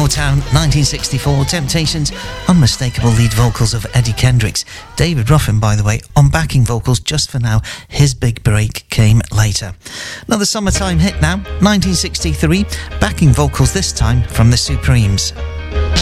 Motown, 1964, Temptations, unmistakable lead vocals of Eddie Kendricks. David Ruffin, by the way, on backing vocals just for now. His big break came later. Another summertime hit now, 1963, backing vocals this time from the Supremes.